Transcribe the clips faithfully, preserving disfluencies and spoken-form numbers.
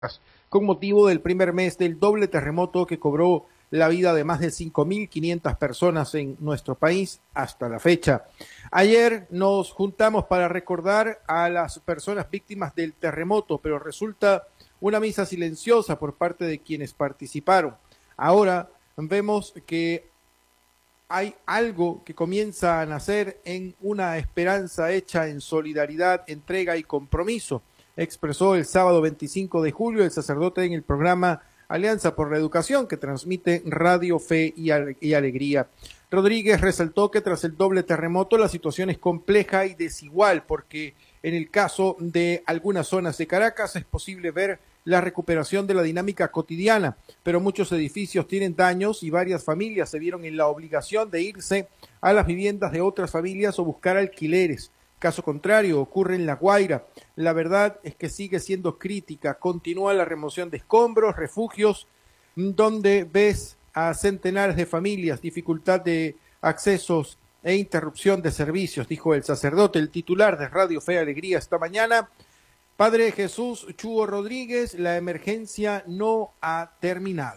con motivo del primer mes del doble terremoto que cobró la vida de más de cinco mil quinientas personas en nuestro país hasta la fecha. Ayer nos juntamos para recordar a las personas víctimas del terremoto, pero resulta una misa silenciosa por parte de quienes participaron. Ahora vemos que hay algo que comienza a nacer en una esperanza hecha en solidaridad, entrega y compromiso, expresó el sábado veinticinco de julio el sacerdote en el programa Alianza por la Educación, que transmite Radio Fe y, y Alegría. Rodríguez resaltó que tras el doble terremoto la situación es compleja y desigual, porque en el caso de algunas zonas de Caracas es posible ver la recuperación de la dinámica cotidiana, pero muchos edificios tienen daños y varias familias se vieron en la obligación de irse a las viviendas de otras familias o buscar alquileres. Caso contrario, ocurre en La Guaira. La verdad es que sigue siendo crítica. Continúa la remoción de escombros, refugios, donde ves a centenares de familias, dificultad de accesos e interrupción de servicios, dijo el sacerdote, el titular de Radio Fe y Alegría esta mañana. Padre Jesús Chuo Rodríguez, la emergencia no ha terminado.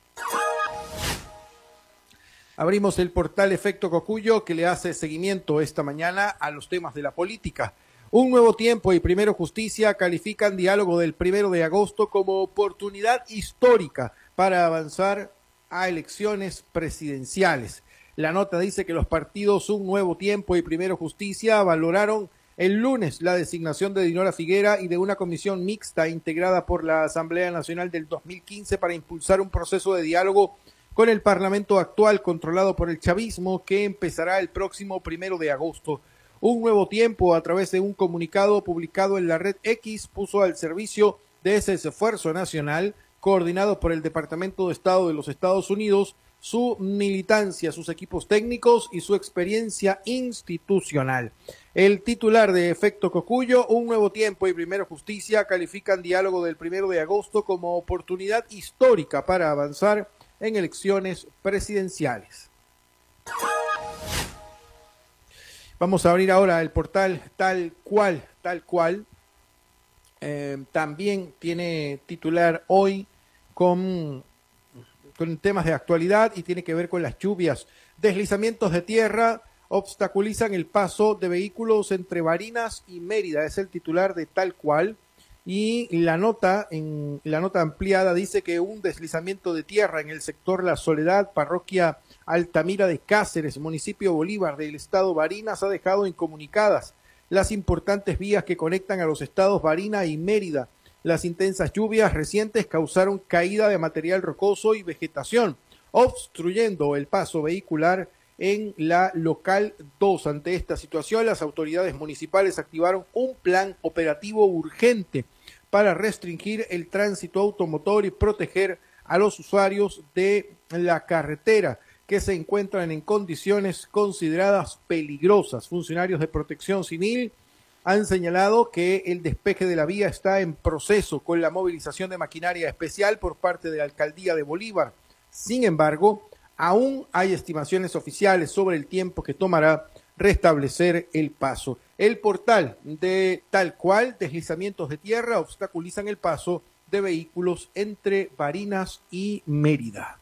Abrimos el portal Efecto Cocuyo, que le hace seguimiento esta mañana a los temas de la política. Un Nuevo Tiempo y Primero Justicia califican diálogo del primero de agosto como oportunidad histórica para avanzar a elecciones presidenciales. La nota dice que los partidos Un Nuevo Tiempo y Primero Justicia valoraron el lunes la designación de Dinora Figuera y de una comisión mixta integrada por la Asamblea Nacional del dos mil quince para impulsar un proceso de diálogo con el Parlamento actual controlado por el chavismo que empezará el próximo primero de agosto. Un Nuevo Tiempo, a través de un comunicado publicado en la red X, puso al servicio de ese esfuerzo nacional, coordinado por el Departamento de Estado de los Estados Unidos, su militancia, sus equipos técnicos y su experiencia institucional. El titular de Efecto Cocuyo, Un Nuevo Tiempo y Primero Justicia califican diálogo del primero de agosto como oportunidad histórica para avanzar en elecciones presidenciales. Vamos a abrir ahora el portal Tal Cual, Tal Cual. Eh, también tiene titular hoy con, con temas de actualidad y tiene que ver con las lluvias. Deslizamientos de tierra obstaculizan el paso de vehículos entre Barinas y Mérida. Es el titular de Tal Cual. Y la nota, en la nota ampliada dice que un deslizamiento de tierra en el sector La Soledad, parroquia Altamira de Cáceres, municipio Bolívar del estado Barinas, ha dejado incomunicadas las importantes vías que conectan a los estados Barinas y Mérida. Las intensas lluvias recientes causaron caída de material rocoso y vegetación, obstruyendo el paso vehicular en la local dos. Ante esta situación, las autoridades municipales activaron un plan operativo urgente para restringir el tránsito automotor y proteger a los usuarios de la carretera que se encuentran en condiciones consideradas peligrosas. Funcionarios de Protección Civil han señalado que el despeje de la vía está en proceso con la movilización de maquinaria especial por parte de la Alcaldía de Bolívar. Sin embargo, aún hay estimaciones oficiales sobre el tiempo que tomará restablecer el paso. El portal de Tal Cual, deslizamientos de tierra obstaculizan el paso de vehículos entre Barinas y Mérida.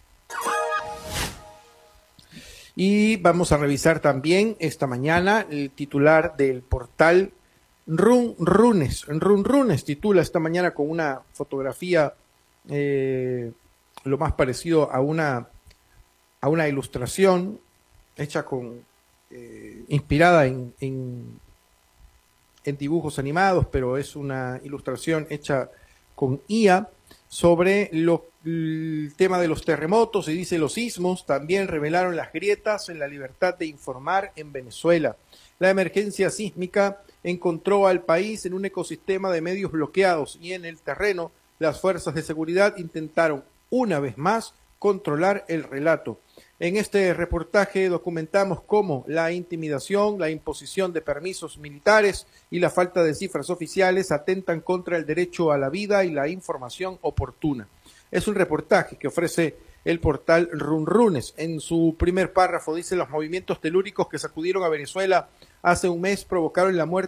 Y vamos a revisar también esta mañana el titular del portal Run Runes. Run Runes titula esta mañana con una fotografía eh, lo más parecido a una a una ilustración hecha con eh, inspirada en, en, en dibujos animados, pero es una ilustración hecha con I A sobre lo, el tema de los terremotos, y dice: los sismos también revelaron las grietas en la libertad de informar en Venezuela. La emergencia sísmica encontró al país en un ecosistema de medios bloqueados y en el terreno las fuerzas de seguridad intentaron una vez más controlar el relato. En este reportaje documentamos cómo la intimidación, la imposición de permisos militares y la falta de cifras oficiales atentan contra el derecho a la vida y la información oportuna. Es un reportaje que ofrece el portal Runrunes. En su primer párrafo dice: los movimientos telúricos que sacudieron a Venezuela hace un mes provocaron la muerte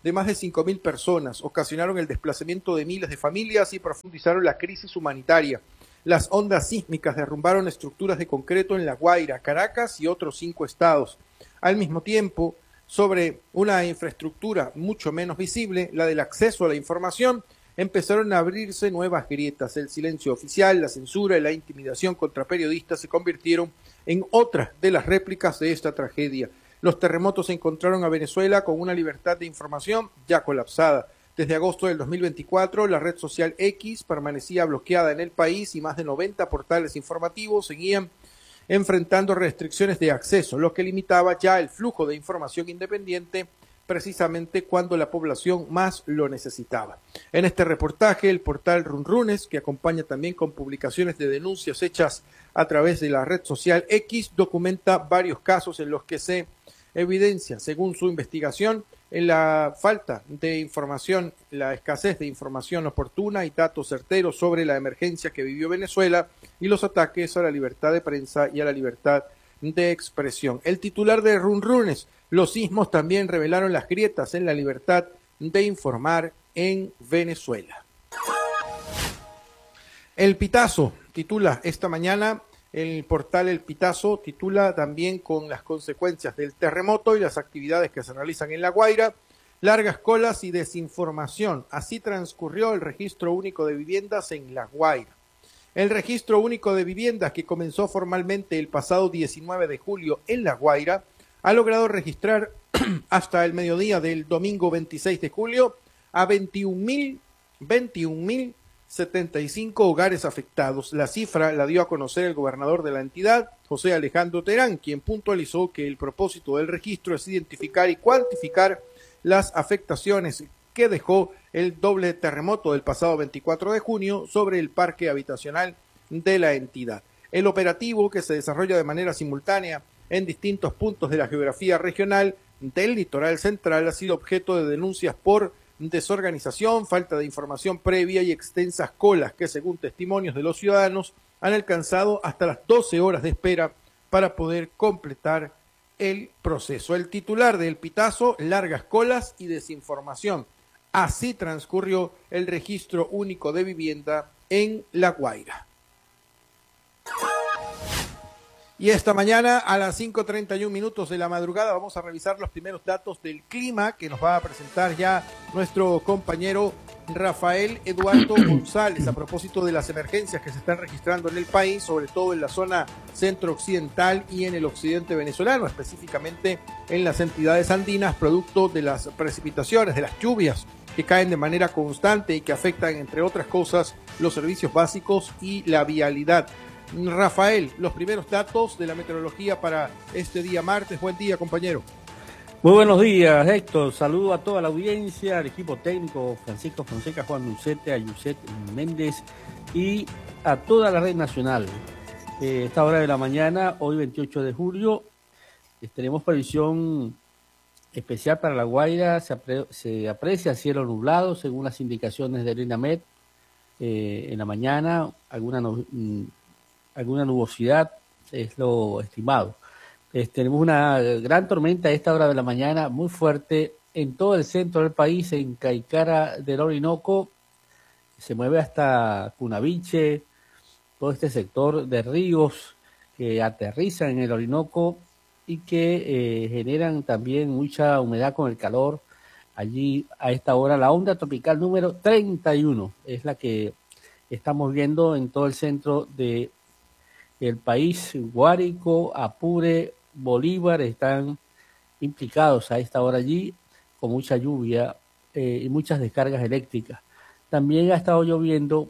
de más de cinco mil personas, ocasionaron el desplazamiento de miles de familias y profundizaron la crisis humanitaria. Las ondas sísmicas derrumbaron estructuras de concreto en La Guaira, Caracas y otros cinco estados. Al mismo tiempo, sobre una infraestructura mucho menos visible, la del acceso a la información, empezaron a abrirse nuevas grietas. El silencio oficial, la censura y la intimidación contra periodistas se convirtieron en otras de las réplicas de esta tragedia. Los terremotos encontraron a Venezuela con una libertad de información ya colapsada. Desde agosto del dos mil veinticuatro, la red social X permanecía bloqueada en el país y más de noventa portales informativos seguían enfrentando restricciones de acceso, lo que limitaba ya el flujo de información independiente precisamente cuando la población más lo necesitaba. En este reportaje, el portal Runrunes, que acompaña también con publicaciones de denuncias hechas a través de la red social X, documenta varios casos en los que se evidencia, según su investigación, en la falta de información, la escasez de información oportuna y datos certeros sobre la emergencia que vivió Venezuela y los ataques a la libertad de prensa y a la libertad de expresión. El titular de Runrunes: los sismos también revelaron las grietas en la libertad de informar en Venezuela. El Pitazo titula esta mañana, el portal El Pitazo titula también con las consecuencias del terremoto y las actividades que se realizan en La Guaira, largas colas y desinformación. Así transcurrió el registro único de viviendas en La Guaira. El registro único de viviendas, que comenzó formalmente el pasado diecinueve de julio en La Guaira, ha logrado registrar hasta el mediodía del domingo veintiséis de julio a veintiún mil setenta y cinco hogares afectados. La cifra la dio a conocer el gobernador de la entidad, José Alejandro Terán, quien puntualizó que el propósito del registro es identificar y cuantificar las afectaciones que dejó el doble terremoto del pasado veinticuatro de junio sobre el parque habitacional de la entidad. El operativo, que se desarrolla de manera simultánea en distintos puntos de la geografía regional del litoral central, ha sido objeto de denuncias por desorganización, falta de información previa y extensas colas que, según testimonios de los ciudadanos, han alcanzado hasta las doce horas de espera para poder completar el proceso. El titular del Pitazo: largas colas y desinformación. Así transcurrió el registro único de vivienda en La Guaira. Y esta mañana a las cinco treinta y un minutos de la madrugada vamos a revisar los primeros datos del clima que nos va a presentar ya nuestro compañero Rafael Eduardo González a propósito de las emergencias que se están registrando en el país, sobre todo en la zona centro-occidental y en el occidente venezolano, específicamente en las entidades andinas, producto de las precipitaciones, de las lluvias que caen de manera constante y que afectan, entre otras cosas, los servicios básicos y la vialidad. Rafael, los primeros datos de la meteorología para este día martes. Buen día, compañero. Muy buenos días, Héctor. Saludo a toda la audiencia, al equipo técnico, Francisco Fonseca, Juan Lucete, a Yuset Méndez y a toda la red nacional. Eh, esta hora de la mañana, hoy veintiocho de julio, eh, tenemos previsión especial para La Guaira. Se, apre se aprecia cielo nublado, según las indicaciones del INAMED. Eh, en la mañana, alguna no, alguna nubosidad es lo estimado. Eh, tenemos una gran tormenta a esta hora de la mañana, muy fuerte en todo el centro del país, en Caicara del Orinoco, se mueve hasta Cunaviche, todo este sector de ríos que aterrizan en el Orinoco y que eh, generan también mucha humedad con el calor. Allí a esta hora la onda tropical número treinta y uno es la que estamos viendo en todo el centro de el país. Guárico, Apure, Bolívar están implicados a esta hora allí, con mucha lluvia eh, y muchas descargas eléctricas. También ha estado lloviendo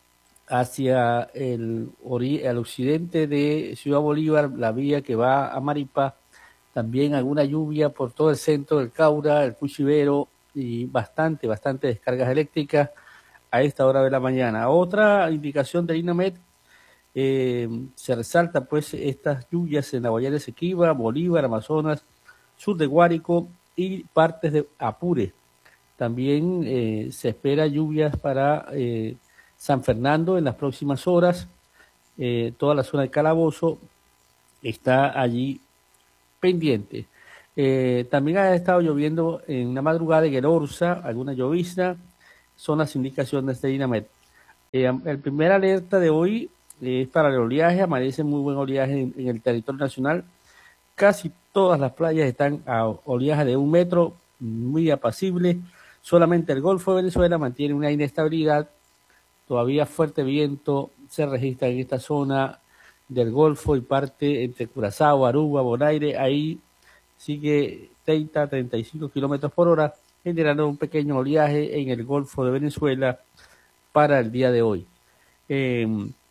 hacia el, el occidente de Ciudad Bolívar, la vía que va a Maripá. También alguna lluvia por todo el centro del Caura, el Cuchivero, y bastante, bastante descargas eléctricas a esta hora de la mañana. Otra indicación del INAMED, Eh, se resalta pues estas lluvias en la Guayana Esequiba, Bolívar, Amazonas, sur de Guárico y partes de Apure. También eh, se espera lluvias para eh, San Fernando en las próximas horas. Eh, toda la zona de Calabozo está allí pendiente. Eh, también ha estado lloviendo en la madrugada en el Orza, alguna llovizna, son las indicaciones de INAMED. Eh, el primer alerta de hoy es para el oleaje, amanece muy buen oleaje en, en el territorio nacional. Casi todas las playas están a oleaje de un metro, muy apacible. Solamente el Golfo de Venezuela mantiene una inestabilidad, todavía fuerte viento se registra en esta zona del Golfo y parte entre Curazao, Aruba, Bonaire. Ahí sigue treinta a treinta y cinco kilómetros por hora, generando un pequeño oleaje en el Golfo de Venezuela para el día de hoy. Eh,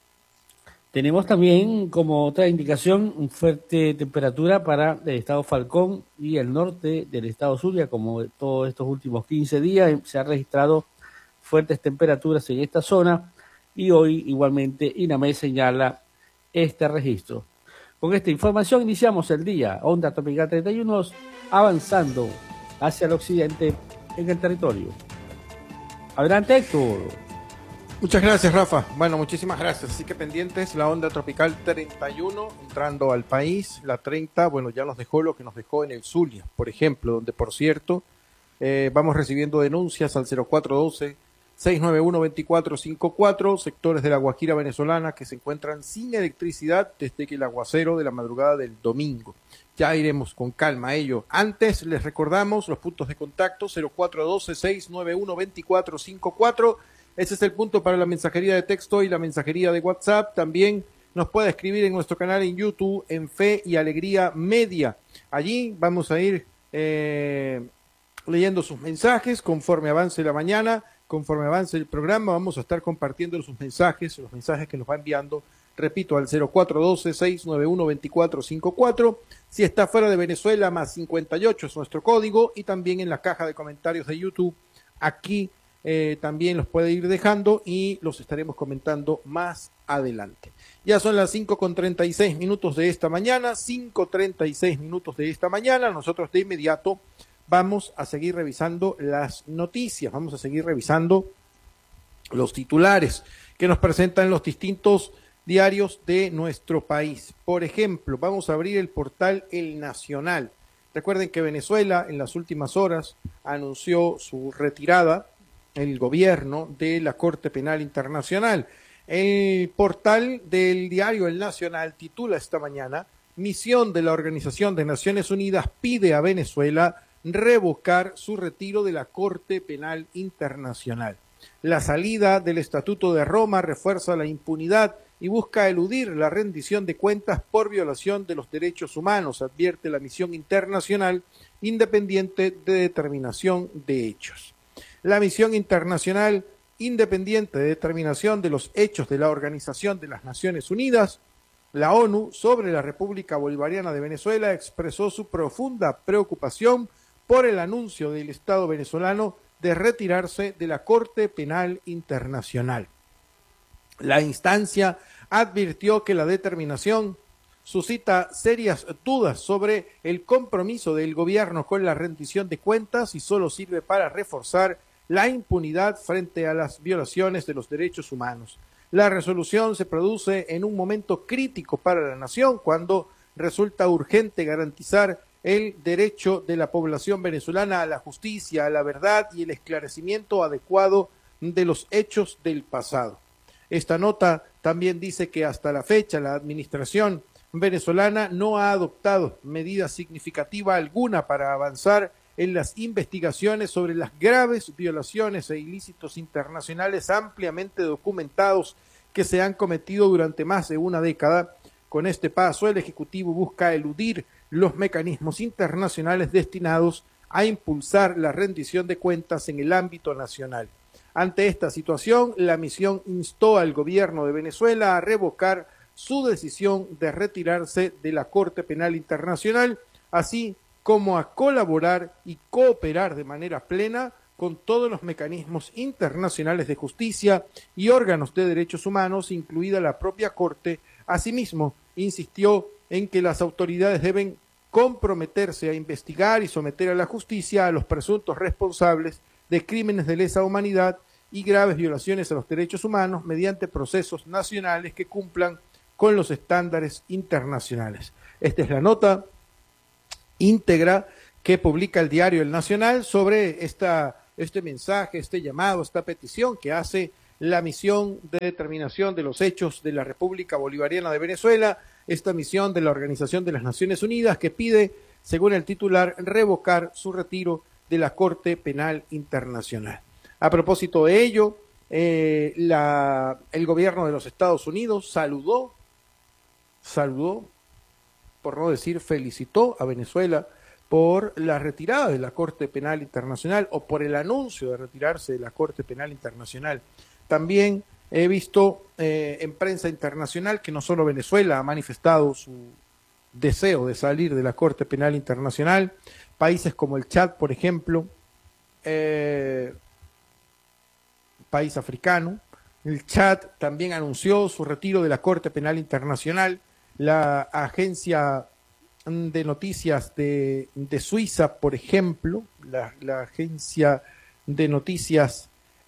tenemos también como otra indicación un fuerte temperatura para el estado Falcón y el norte del estado Zulia, como todos estos últimos quince días se han registrado fuertes temperaturas en esta zona y hoy igualmente INAMED señala este registro. Con esta información iniciamos el día. Onda Tropical treinta y uno avanzando hacia el occidente en el territorio. Adelante, Héctor. Muchas gracias, Rafa. Bueno, muchísimas gracias. Así que pendientes, la onda tropical treinta y uno entrando al país. La treinta, bueno, ya nos dejó lo que nos dejó en el Zulia, por ejemplo, donde, por cierto, eh, vamos recibiendo denuncias al cero cuatro uno dos, seis nueve uno, dos cuatro cinco cuatro, sectores de la Guajira venezolana que se encuentran sin electricidad desde que el aguacero de la madrugada del domingo. Ya iremos con calma a ello. Antes les recordamos los puntos de contacto: cero cuatro uno dos, seis nueve uno, dos cuatro cinco cuatro. Ese es el punto para la mensajería de texto y la mensajería de WhatsApp. También nos puede escribir en nuestro canal en YouTube, en Fe y Alegría Media. Allí vamos a ir eh, leyendo sus mensajes conforme avance la mañana, conforme avance el programa. Vamos a estar compartiendo sus mensajes, los mensajes que nos va enviando, repito, al cero cuatro uno dos, seis nueve uno, dos cuatro cinco cuatro. Si está fuera de Venezuela, más cincuenta y ocho es nuestro código, y también en la caja de comentarios de YouTube, aquí Eh, también los puede ir dejando y los estaremos comentando más adelante. Ya son las cinco con treinta y seis minutos de esta mañana, cinco treinta y seis minutos de esta mañana. Nosotros de inmediato vamos a seguir revisando las noticias, vamos a seguir revisando los titulares que nos presentan los distintos diarios de nuestro país. Por ejemplo, vamos a abrir el portal El Nacional. Recuerden que Venezuela en las últimas horas anunció su retirada, el gobierno, de la Corte Penal Internacional. El portal del diario El Nacional titula esta mañana: misión de la Organización de Naciones Unidas pide a Venezuela revocar su retiro de la Corte Penal Internacional. La salida del Estatuto de Roma refuerza la impunidad y busca eludir la rendición de cuentas por violación de los derechos humanos, advierte la misión internacional independiente de determinación de hechos. La misión internacional independiente de determinación de los hechos de la Organización de las Naciones Unidas, la ONU, sobre la República Bolivariana de Venezuela, expresó su profunda preocupación por el anuncio del Estado venezolano de retirarse de la Corte Penal Internacional. La instancia advirtió que la determinación suscita serias dudas sobre el compromiso del gobierno con la rendición de cuentas y solo sirve para reforzar la impunidad frente a las violaciones de los derechos humanos. La resolución se produce en un momento crítico para la nación, cuando resulta urgente garantizar el derecho de la población venezolana a la justicia, a la verdad y el esclarecimiento adecuado de los hechos del pasado. Esta nota también dice que hasta la fecha la administración venezolana no ha adoptado medida significativa alguna para avanzar en las investigaciones sobre las graves violaciones e ilícitos internacionales ampliamente documentados que se han cometido durante más de una década. Con este paso, el Ejecutivo busca eludir los mecanismos internacionales destinados a impulsar la rendición de cuentas en el ámbito nacional. Ante esta situación, la misión instó al gobierno de Venezuela a revocar su decisión de retirarse de la Corte Penal Internacional, así como a colaborar y cooperar de manera plena con todos los mecanismos internacionales de justicia y órganos de derechos humanos, incluida la propia Corte. Asimismo, insistió en que las autoridades deben comprometerse a investigar y someter a la justicia a los presuntos responsables de crímenes de lesa humanidad y graves violaciones a los derechos humanos mediante procesos nacionales que cumplan con los estándares internacionales. Esta es la nota íntegra que publica el diario El Nacional sobre esta, este mensaje, este llamado, esta petición que hace la misión de determinación de los hechos de la República Bolivariana de Venezuela, esta misión de la Organización de las Naciones Unidas que pide, según el titular, revocar su retiro de la Corte Penal Internacional. A propósito de ello, eh, la, el gobierno de los Estados Unidos saludó, saludó, por no decir felicitó a Venezuela por la retirada de la Corte Penal Internacional o por el anuncio de retirarse de la Corte Penal Internacional. También he visto eh, en prensa internacional que no solo Venezuela ha manifestado su deseo de salir de la Corte Penal Internacional, países como el Chad, por ejemplo, eh, país africano, el Chad también anunció su retiro de la Corte Penal Internacional, la agencia de noticias de, de Suiza, por ejemplo, la, la agencia de noticias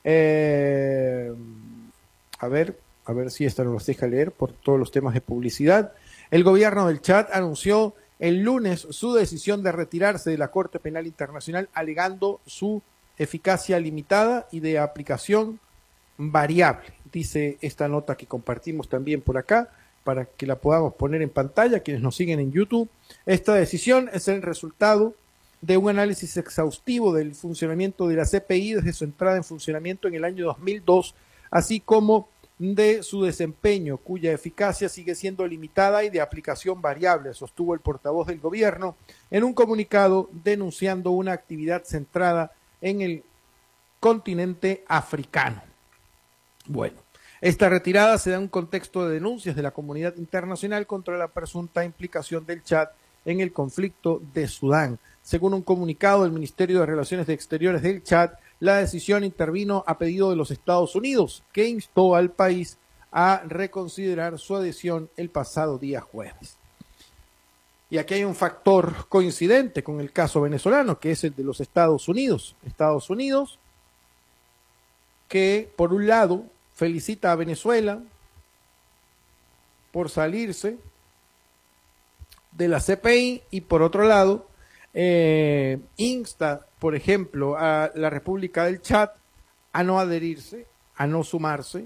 Eh, a ver, a ver si esta nos deja leer por todos los temas de publicidad. El gobierno del Chad anunció el lunes su decisión de retirarse de la Corte Penal Internacional alegando su eficacia limitada y de aplicación variable. Dice esta nota que compartimos también por acá para que la podamos poner en pantalla quienes nos siguen en YouTube. Esta decisión es el resultado de un análisis exhaustivo del funcionamiento de la C P I desde su entrada en funcionamiento en el año dos mil dos, así como de su desempeño, cuya eficacia sigue siendo limitada y de aplicación variable, sostuvo el portavoz del gobierno en un comunicado denunciando una actividad centrada en el continente africano. Bueno, esta retirada se da en un contexto de denuncias de la comunidad internacional contra la presunta implicación del Chad en el conflicto de Sudán. Según un comunicado del Ministerio de Relaciones Exteriores del Chad, la decisión intervino a pedido de los Estados Unidos, que instó al país a reconsiderar su adhesión el pasado día jueves. Y aquí hay un factor coincidente con el caso venezolano, que es el de los Estados Unidos. Estados Unidos, que por un lado felicita a Venezuela por salirse de la C P I y por otro lado eh, insta, por ejemplo, a la República del Chad a no adherirse, a no sumarse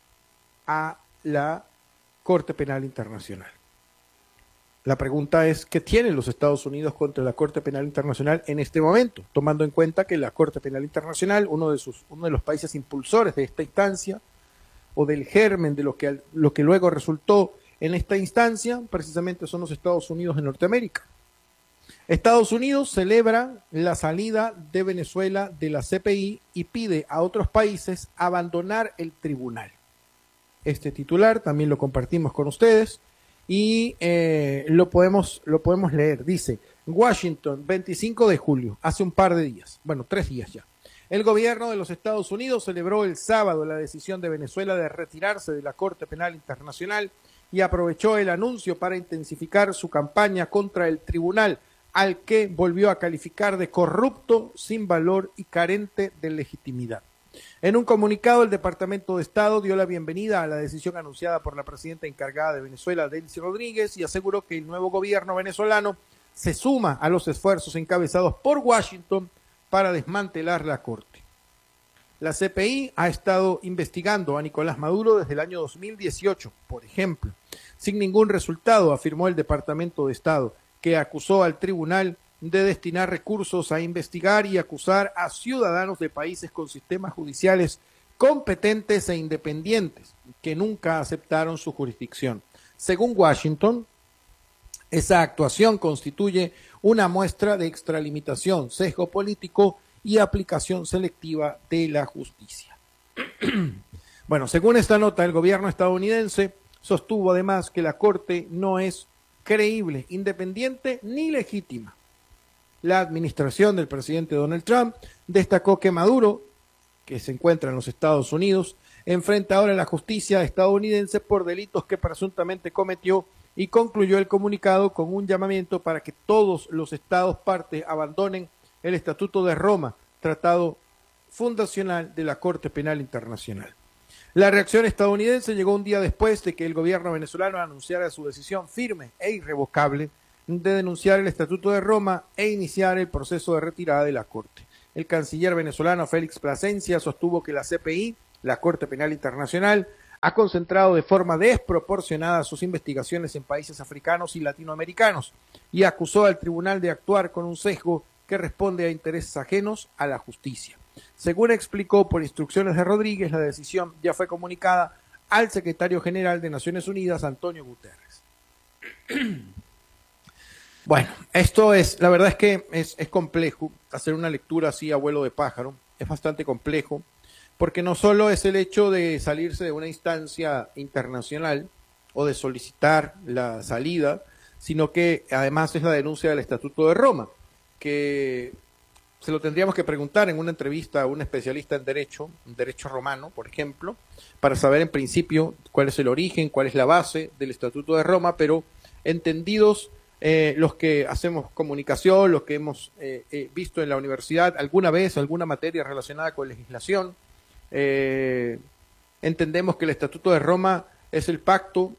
a la Corte Penal Internacional. La pregunta es, ¿qué tienen los Estados Unidos contra la Corte Penal Internacional en este momento? Tomando en cuenta que la Corte Penal Internacional, uno de, sus, uno de los países impulsores de esta instancia, o del germen de lo que, lo que luego resultó en esta instancia, precisamente son los Estados Unidos de Norteamérica. Estados Unidos celebra la salida de Venezuela de la C P I y pide a otros países abandonar el tribunal. Este titular también lo compartimos con ustedes y eh, lo, podemos, lo podemos leer. Dice, Washington, veinticinco de julio, hace un par de días, bueno, tres días ya. El gobierno de los Estados Unidos celebró el sábado la decisión de Venezuela de retirarse de la Corte Penal Internacional y aprovechó el anuncio para intensificar su campaña contra el tribunal, al que volvió a calificar de corrupto, sin valor y carente de legitimidad. En un comunicado, el Departamento de Estado dio la bienvenida a la decisión anunciada por la presidenta encargada de Venezuela, Delcy Rodríguez, y aseguró que el nuevo gobierno venezolano se suma a los esfuerzos encabezados por Washington para desmantelar la Corte. La C P I ha estado investigando a Nicolás Maduro desde el año dos mil dieciocho, por ejemplo, sin ningún resultado, afirmó el Departamento de Estado, que acusó al tribunal de destinar recursos a investigar y acusar a ciudadanos de países con sistemas judiciales competentes e independientes, que nunca aceptaron su jurisdicción. Según Washington, esa actuación constituye una muestra de extralimitación, sesgo político y aplicación selectiva de la justicia. Bueno, según esta nota, el gobierno estadounidense sostuvo además que la Corte no es creíble, independiente ni legítima. La administración del presidente Donald Trump destacó que Maduro, que se encuentra en los Estados Unidos, enfrenta ahora a la justicia estadounidense por delitos que presuntamente cometió y concluyó el comunicado con un llamamiento para que todos los estados partes abandonen el Estatuto de Roma, tratado fundacional de la Corte Penal Internacional. La reacción estadounidense llegó un día después de que el gobierno venezolano anunciara su decisión firme e irrevocable de denunciar el Estatuto de Roma e iniciar el proceso de retirada de la Corte. El canciller venezolano Félix Plasencia sostuvo que la C P I, la Corte Penal Internacional, ha concentrado de forma desproporcionada sus investigaciones en países africanos y latinoamericanos y acusó al tribunal de actuar con un sesgo que responde a intereses ajenos a la justicia. Según explicó por instrucciones de Rodríguez, la decisión ya fue comunicada al secretario general de Naciones Unidas, Antonio Guterres. Bueno, esto es, la verdad es que es, es complejo hacer una lectura así a vuelo de pájaro, es bastante complejo, porque no solo es el hecho de salirse de una instancia internacional o de solicitar la salida, sino que además es la denuncia del Estatuto de Roma, que se lo tendríamos que preguntar en una entrevista a un especialista en derecho, en derecho romano, por ejemplo, para saber en principio cuál es el origen, cuál es la base del Estatuto de Roma, pero entendidos eh, los que hacemos comunicación, los que hemos eh, eh, visto en la universidad alguna vez alguna materia relacionada con legislación, eh, entendemos que el Estatuto de Roma es el pacto,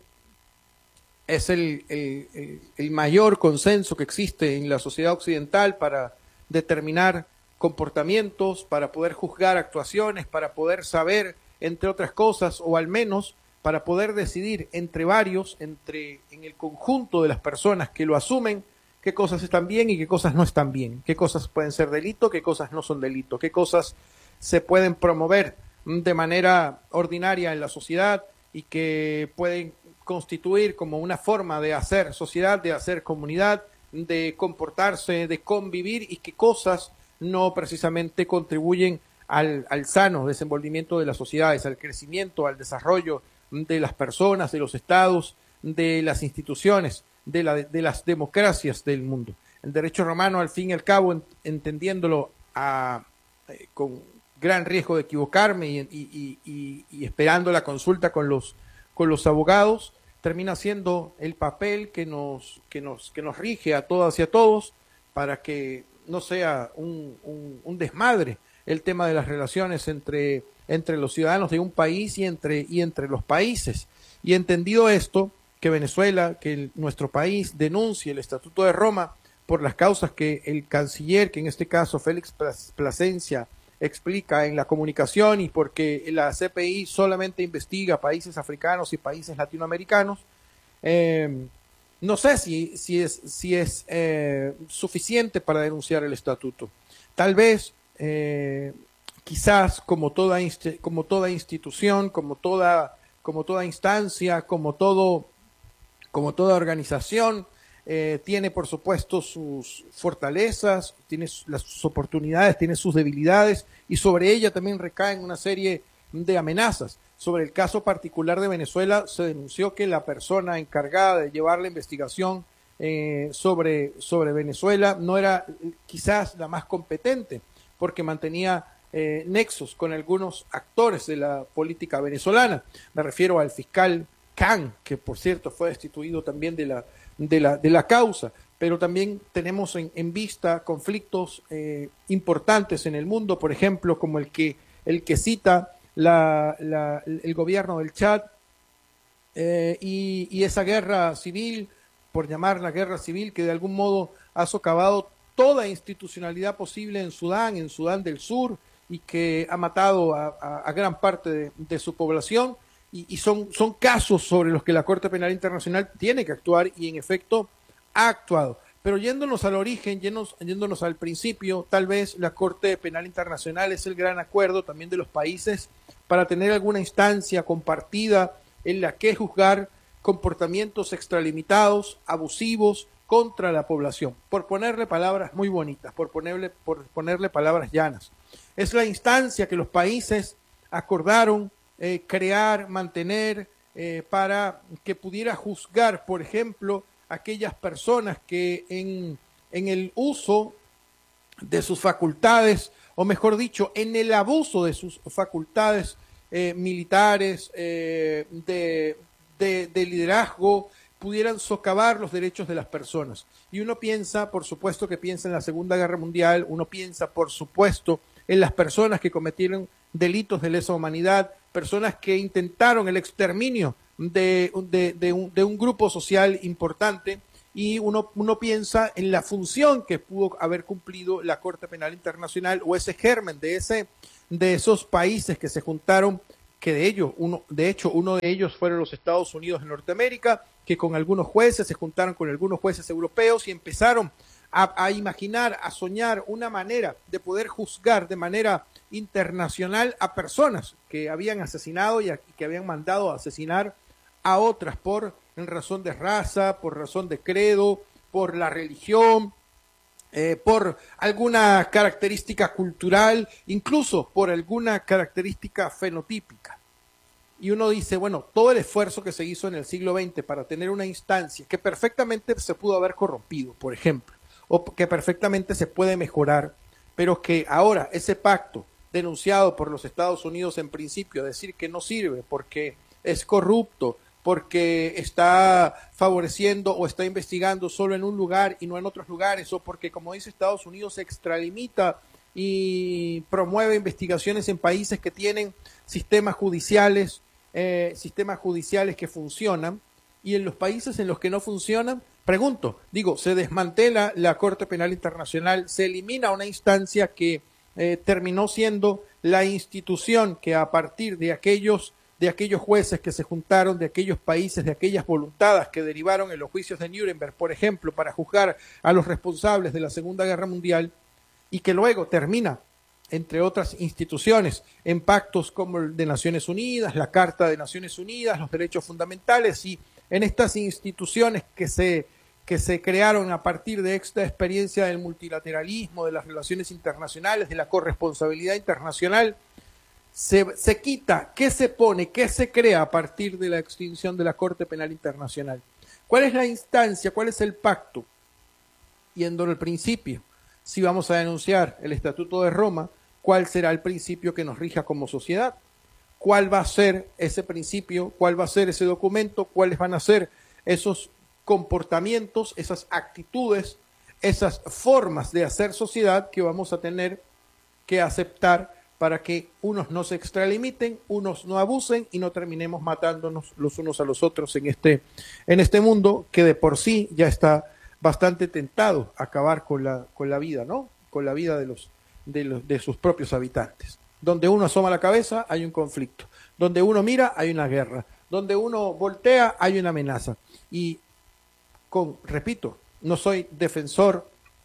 es el, el, el, el mayor consenso que existe en la sociedad occidental para determinar comportamientos, para poder juzgar actuaciones, para poder saber, entre otras cosas, o al menos para poder decidir entre varios, entre en el conjunto de las personas que lo asumen, qué cosas están bien y qué cosas no están bien, qué cosas pueden ser delito, qué cosas no son delito, qué cosas se pueden promover de manera ordinaria en la sociedad y que pueden constituir como una forma de hacer sociedad, de hacer comunidad, de comportarse, de convivir, y qué cosas no precisamente contribuyen al, al sano desenvolvimiento de las sociedades, al crecimiento, al desarrollo de las personas, de los estados, de las instituciones, de, la, de las democracias del mundo. El derecho romano, al fin y al cabo, en, entendiéndolo a, eh, con gran riesgo de equivocarme y, y, y, y esperando la consulta con los, con los abogados, termina siendo el papel que nos, que nos, que nos rige a todas y a todos para que no sea un, un, un desmadre el tema de las relaciones entre, entre los ciudadanos de un país y entre, y entre los países. Y entendido esto, que Venezuela, que el, nuestro país denuncie el Estatuto de Roma por las causas que el canciller, que en este caso Félix Plasencia, explica en la comunicación, y porque la C P I solamente investiga países africanos y países latinoamericanos, eh, no sé si, si es, si es eh, suficiente para denunciar el estatuto. Tal vez, eh, quizás, como toda, como toda institución, como toda, como toda instancia, como, todo, como toda organización, Eh, tiene por supuesto sus fortalezas, tiene las, sus oportunidades, tiene sus debilidades, y sobre ella también recaen una serie de amenazas. Sobre el caso particular de Venezuela se denunció que la persona encargada de llevar la investigación eh, sobre, sobre Venezuela no era quizás la más competente, porque mantenía eh, nexos con algunos actores de la política venezolana. Me refiero al fiscal Khan, que por cierto fue destituido también de la De la, de la causa, pero también tenemos en, en vista conflictos eh, importantes en el mundo, por ejemplo, como el que, el que cita la, la, el gobierno del Chad eh, y, y esa guerra civil, por llamarla guerra civil, que de algún modo ha socavado toda institucionalidad posible en Sudán, en Sudán del Sur, y que ha matado a, a, a gran parte de, de su población. Y, y son, son casos sobre los que la Corte Penal Internacional tiene que actuar, y en efecto ha actuado. Pero yéndonos al origen, yéndonos, yéndonos al principio, tal vez la Corte Penal Internacional es el gran acuerdo también de los países para tener alguna instancia compartida en la que juzgar comportamientos extralimitados, abusivos contra la población, por ponerle palabras muy bonitas, por ponerle, por ponerle palabras llanas. Es la instancia que los países acordaron Eh, crear, mantener, eh, para que pudiera juzgar, por ejemplo, aquellas personas que en, en el uso de sus facultades, o mejor dicho, en el abuso de sus facultades eh, militares, eh, de, de, de liderazgo, pudieran socavar los derechos de las personas. Y uno piensa, por supuesto que piensa en la Segunda Guerra Mundial, uno piensa, por supuesto, en las personas que cometieron delitos de lesa humanidad, personas que intentaron el exterminio de, de, de, un, de un grupo social importante, y uno, uno piensa en la función que pudo haber cumplido la Corte Penal Internacional o ese germen de, ese, de esos países que se juntaron, que de ellos, uno, de hecho, uno de ellos fueron los Estados Unidos de Norteamérica, que con algunos jueces se juntaron con algunos jueces europeos y empezaron a, a imaginar, a soñar una manera de poder juzgar de manera internacional a personas que habían asesinado y a, que habían mandado a asesinar a otras por en razón de raza, por razón de credo, por la religión, eh, por alguna característica cultural, incluso por alguna característica fenotípica. Y uno dice, bueno, todo el esfuerzo que se hizo en el siglo veinte para tener una instancia que perfectamente se pudo haber corrompido, por ejemplo, o que perfectamente se puede mejorar, pero que ahora ese pacto denunciado por los Estados Unidos en principio, decir que no sirve porque es corrupto, porque está favoreciendo o está investigando solo en un lugar y no en otros lugares, o porque, como dice Estados Unidos, se extralimita y promueve investigaciones en países que tienen sistemas judiciales, eh, sistemas judiciales que funcionan, y en los países en los que no funcionan, pregunto, digo, se desmantela la Corte Penal Internacional, se elimina una instancia que eh, terminó siendo la institución que a partir de aquellos de aquellos jueces que se juntaron, de aquellos países, de aquellas voluntades que derivaron en los juicios de Nuremberg, por ejemplo, para juzgar a los responsables de la Segunda Guerra Mundial, y que luego termina, entre otras instituciones, en pactos como el de Naciones Unidas, la Carta de Naciones Unidas, los derechos fundamentales, y en estas instituciones que se, que se crearon a partir de esta experiencia del multilateralismo, de las relaciones internacionales, de la corresponsabilidad internacional, Se, se quita, ¿qué se pone, qué se crea a partir de la extinción de la Corte Penal Internacional? ¿Cuál es la instancia, cuál es el pacto? Yendo al principio, si vamos a denunciar el Estatuto de Roma, ¿cuál será el principio que nos rija como sociedad? ¿Cuál va a ser ese principio? ¿Cuál va a ser ese documento? ¿Cuáles van a ser esos comportamientos, esas actitudes, esas formas de hacer sociedad que vamos a tener que aceptar para que unos no se extralimiten, unos no abusen y no terminemos matándonos los unos a los otros en este, en este mundo que de por sí ya está bastante tentado a acabar con la, con la vida, ¿no? Con la vida de, los, de, los, de sus propios habitantes. Donde uno asoma la cabeza hay un conflicto, donde uno mira hay una guerra, donde uno voltea hay una amenaza. Y, con, repito, no soy defensor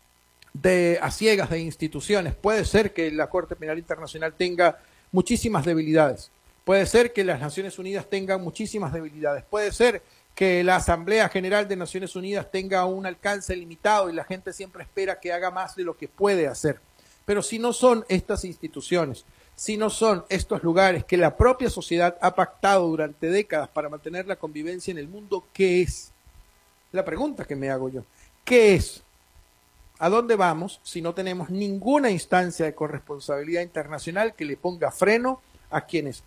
de a ciegas de instituciones. Puede ser que la Corte Penal Internacional tenga muchísimas debilidades. Puede ser que las Naciones Unidas tengan muchísimas debilidades. Puede ser que la Asamblea General de Naciones Unidas tenga un alcance limitado y la gente siempre espera que haga más de lo que puede hacer. Pero si no son estas instituciones, si no son estos lugares que la propia sociedad ha pactado durante décadas para mantener la convivencia en el mundo, ¿qué es? La pregunta que me hago yo. ¿Qué es? ¿A dónde vamos si no tenemos ninguna instancia de corresponsabilidad internacional que le ponga freno a quienes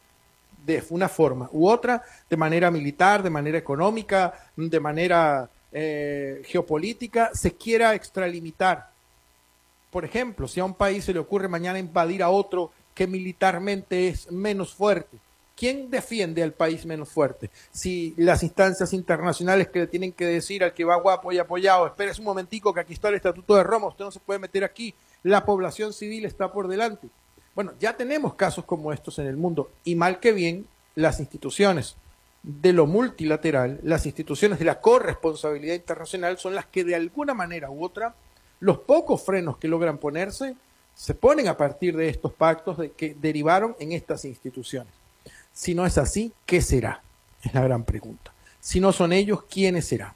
de una forma u otra, de manera militar, de manera económica, de manera eh, geopolítica, se quiera extralimitar? Por ejemplo, si a un país se le ocurre mañana invadir a otro que militarmente es menos fuerte, ¿quién defiende al país menos fuerte? Si las instancias internacionales que le tienen que decir al que va guapo y apoyado, espérese un momentico que aquí está el Estatuto de Roma, usted no se puede meter aquí, la población civil está por delante. Bueno, ya tenemos casos como estos en el mundo, y mal que bien, las instituciones de lo multilateral, las instituciones de la corresponsabilidad internacional son las que de alguna manera u otra, los pocos frenos que logran ponerse, se ponen a partir de estos pactos de que derivaron en estas instituciones. Si no es así, ¿qué será? Es la gran pregunta. Si no son ellos, ¿quiénes serán?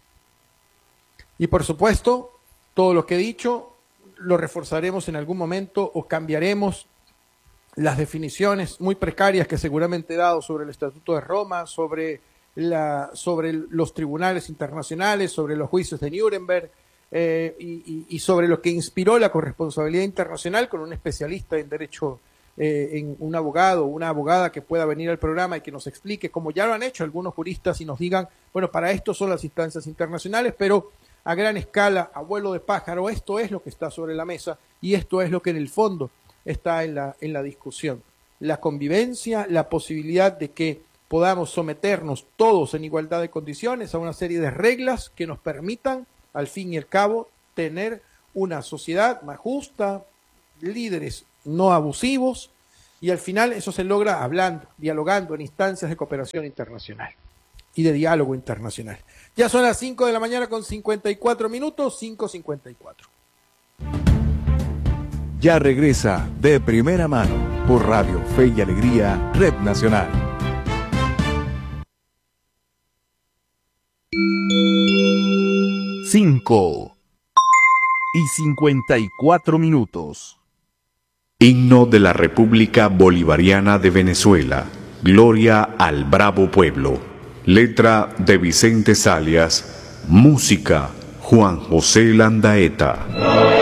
Y por supuesto, todo lo que he dicho lo reforzaremos en algún momento o cambiaremos las definiciones muy precarias que seguramente he dado sobre el Estatuto de Roma, sobre, la, sobre los tribunales internacionales, sobre los juicios de Nuremberg eh, y, y sobre lo que inspiró la corresponsabilidad internacional con un especialista en derecho Eh, en un abogado o una abogada que pueda venir al programa y que nos explique, como ya lo han hecho algunos juristas, y nos digan, bueno, para esto son las instancias internacionales, pero a gran escala, a vuelo de pájaro, esto es lo que está sobre la mesa y esto es lo que en el fondo está en la, en la discusión. La convivencia, la posibilidad de que podamos someternos todos en igualdad de condiciones a una serie de reglas que nos permitan, al fin y al cabo, tener una sociedad más justa, líderes no abusivos, y al final eso se logra hablando, dialogando en instancias de cooperación internacional y de diálogo internacional. Ya son las cinco de la mañana con cincuenta y cuatro minutos, cinco cincuenta y cuatro. Ya regresa De Primera Mano por Radio Fe y Alegría, Red Nacional. Cinco y cincuenta y cuatro minutos. Himno de la República Bolivariana de Venezuela. Gloria al bravo pueblo. Letra de Vicente Salias. Música Juan José Landaeta.